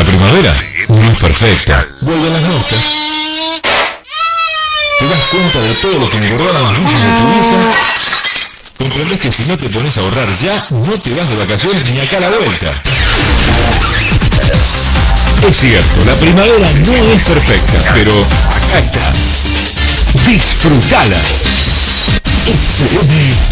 La primavera no es perfecta. Vuelven las noches. ¿Te das cuenta de todo lo que engordaron las luces de tu hija? Comprendés que si no te pones a ahorrar ya, no te vas de vacaciones ni acá a la vuelta. Es cierto, la primavera no es perfecta, pero acá está. Disfrutala. XM